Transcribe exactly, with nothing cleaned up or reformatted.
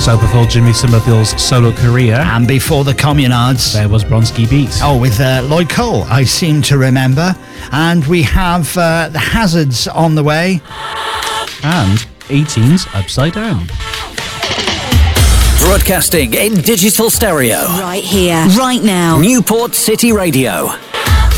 So before Jimmy Somerville's solo career, and before the Communards, there was Bronski Beat. Oh, with uh, Lloyd Cole, I seem to remember. And we have uh, the Hazards on the way. And eighteens Upside Down. Broadcasting in digital stereo. Right here, right now. Newport City Radio.